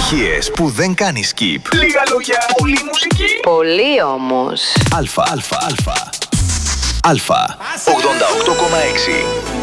επιτυχίες που δεν κάνει skip. Λίγα λόγια, πολλή μουσική. Πολύ όμως. Αλφα 88,6.